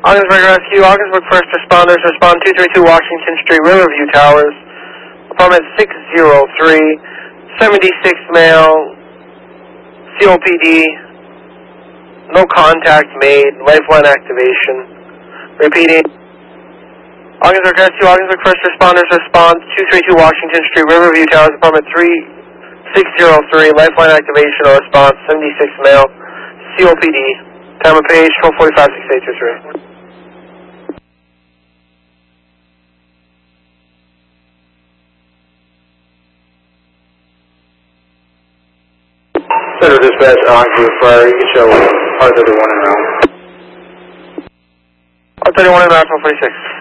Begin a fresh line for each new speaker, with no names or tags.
Augsburg Rescue, Augsburg First Responders, respond 232 Washington Street, Riverview Towers. Apartment 603, 76 male, COPD, no contact made, lifeline activation. Repeating. Augsburg Rescue, Augsburg First Responders, response 232 Washington Street, Riverview Towers, apartment 3603, lifeline activation or response, 76 male, COPD. Time of page 1245, 6823.
Center Dispatch, Augsburg Fire, you can show R31 en route.
R31 en route, 146.